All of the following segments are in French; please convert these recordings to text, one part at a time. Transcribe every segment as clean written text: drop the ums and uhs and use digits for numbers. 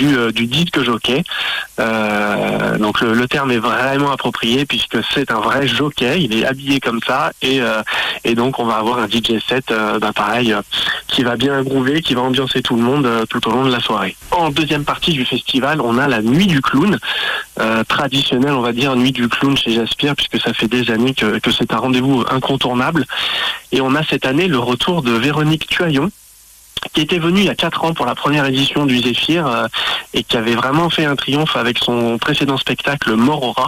du disque jockey. Donc le terme est vraiment approprié puisque c'est un vrai jockey, il est habillé comme ça et donc on va avoir un DJ set pareil qui va bien groover, qui va ambiancer tout le monde tout au long de la soirée. En deuxième partie du festival, on a la nuit du clown, traditionnelle on va dire nuit du clown chez Jaspir puisque ça fait des années que c'est un rendez-vous incontournable et on a cette année le retour de Véronique Tuaillon qui était venue il y a 4 ans pour la première édition du Zéphyr et qui avait vraiment fait un triomphe avec son précédent spectacle Morora.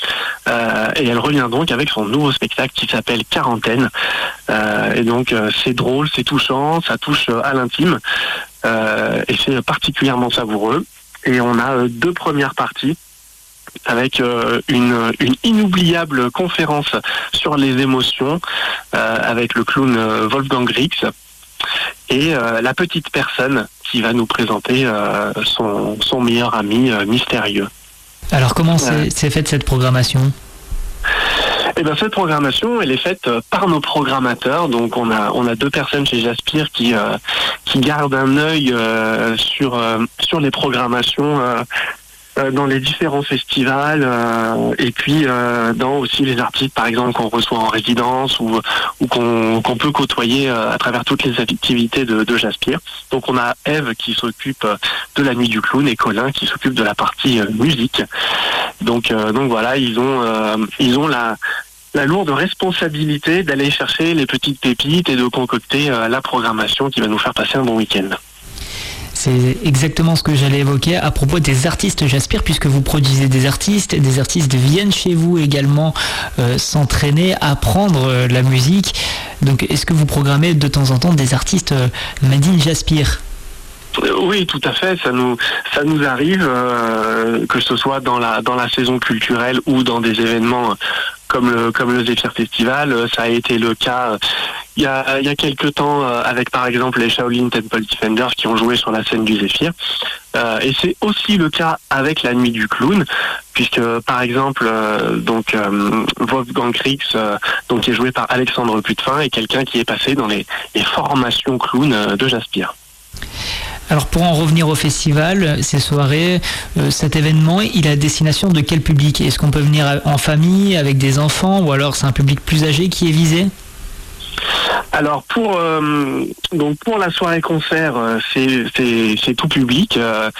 Et elle revient donc avec son nouveau spectacle qui s'appelle Quarantaine. Et donc c'est drôle, c'est touchant, ça touche à l'intime et c'est particulièrement savoureux. Et on a 2 premières parties avec une inoubliable conférence sur les émotions avec le clown Wolfgang Rix et la petite personne qui va nous présenter son meilleur ami mystérieux. Alors comment c'est faite cette programmation ? Eh bien, cette programmation, elle est faite par nos programmateurs. Donc, on a 2 personnes chez Jaspir qui gardent un œil sur les programmations dans les différents festivals et puis dans aussi les artistes, par exemple, qu'on reçoit en résidence ou qu'on peut côtoyer à travers toutes les activités de Jaspir. Donc, on a Eve qui s'occupe de la nuit du clown et Colin qui s'occupe de la partie musique. Donc voilà, ils ont la lourde responsabilité d'aller chercher les petites pépites et de concocter la programmation qui va nous faire passer un bon week-end. C'est exactement ce que j'allais évoquer à propos des artistes Jaspir, puisque vous produisez des artistes viennent chez vous également s'entraîner, apprendre la musique. Donc est-ce que vous programmez de temps en temps des artistes made in Jaspir ? Oui, tout à fait. Ça nous arrive, que ce soit dans la saison culturelle ou dans des événements comme le Zéphyr Festival. Ça a été le cas il y a quelques temps avec par exemple les Shaolin Temple Defenders qui ont joué sur la scène du Zéphyr. Et c'est aussi le cas avec la nuit du clown, puisque par exemple Wolfgang Rix qui est joué par Alexandre Putefin est quelqu'un qui est passé dans les formations clown de Jaspir. Alors pour en revenir au festival, ces soirées, cet événement, il est à destination de quel public ? Est-ce qu'on peut venir en famille, avec des enfants, ou alors c'est un public plus âgé qui est visé ? Alors pour la soirée concert, c'est tout public.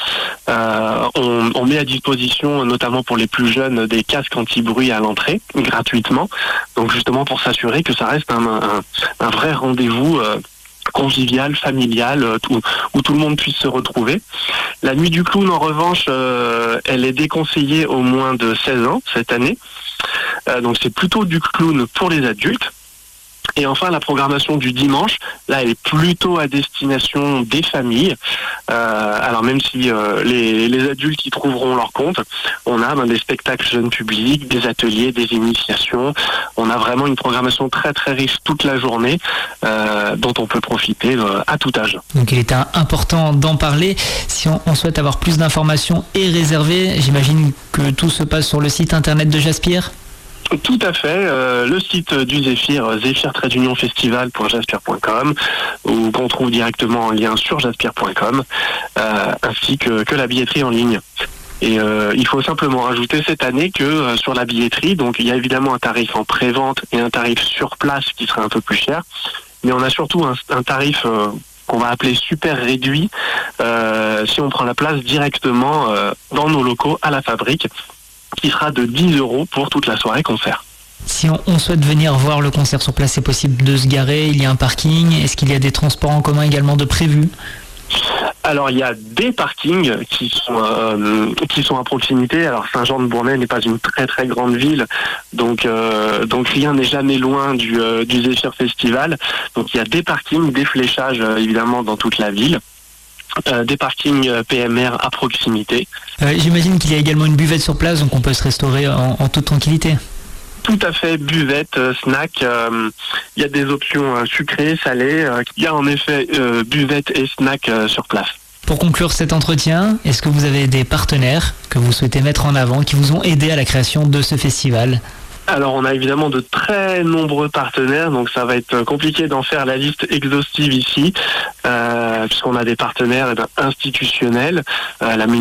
On met à disposition, notamment pour les plus jeunes, des casques anti-bruit à l'entrée gratuitement. Donc justement pour s'assurer que ça reste un vrai rendez-vous convivial, familial, où tout le monde puisse se retrouver. La nuit du clown, en revanche, elle est déconseillée aux moins de 16 ans cette année. Donc c'est plutôt du clown pour les adultes. Et enfin, la programmation du dimanche, là, elle est plutôt à destination des familles. Alors même si les adultes y trouveront leur compte, on a des spectacles jeunes publics, des ateliers, des initiations. On a vraiment une programmation très très riche toute la journée dont on peut profiter à tout âge. Donc il est important d'en parler. Si on souhaite avoir plus d'informations et réserver, j'imagine que tout se passe sur le site internet de Jaspir ? Tout à fait, le site du Zéphyr, zéphyr-festival.jaspir.com, ou qu'on trouve directement en lien sur jaspir.com, ainsi que la billetterie en ligne. Et il faut simplement rajouter cette année que sur la billetterie, donc il y a évidemment un tarif en pré-vente et un tarif sur place qui serait un peu plus cher, mais on a surtout un tarif qu'on va appeler super réduit si on prend la place directement dans nos locaux à la fabrique, qui sera de 10 € pour toute la soirée concert. Si on souhaite venir voir le concert sur place, c'est possible de se garer, il y a un parking, est-ce qu'il y a des transports en commun également de prévus ? Alors il y a des parkings qui sont à proximité. Alors Saint-Jean-de-Bournay n'est pas une très très grande ville, donc rien n'est jamais loin du Zéphyr Festival. Donc il y a des parkings, des fléchages évidemment dans toute la ville. Des parkings PMR à proximité. J'imagine qu'il y a également une buvette sur place, donc on peut se restaurer en toute tranquillité. Tout à fait, buvette, snack, il y a des options sucrées, salées, il y a en effet buvette et snack sur place. Pour conclure cet entretien, est-ce que vous avez des partenaires que vous souhaitez mettre en avant, qui vous ont aidé à la création de ce festival ? Alors on a évidemment de très nombreux partenaires, donc ça va être compliqué d'en faire la liste exhaustive ici, puisqu'on a des partenaires institutionnels, la